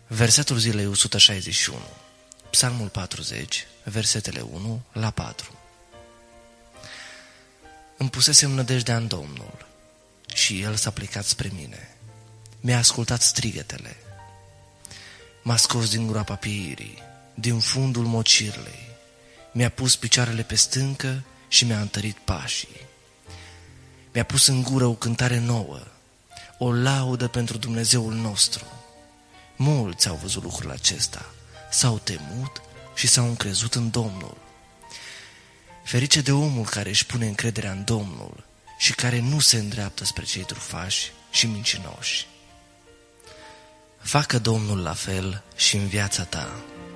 Versetul zilei 161, Psalmul 40, versetele 1 la 4. Îmi pusesem nădejdea în Domnul și El s-a plecat spre mine. Mi-a ascultat strigătele. M-a scos din groapa pieirii, din fundul mocirlei. Mi-a pus picioarele pe stâncă și mi-a întărit pașii. Mi-a pus în gură o cântare nouă, o laudă pentru Dumnezeul nostru. Mulți au văzut lucrul acesta, s-au temut și s-au încrezut în Domnul. Ferice de omul care își pune încrederea în Domnul și care nu se îndreaptă spre cei trufași și mincinoși. Facă Domnul la fel și în viața ta.